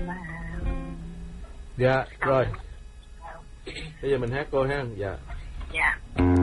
Dạ rồi. Bây giờ mình hát cô ha. Dạ. Dạ.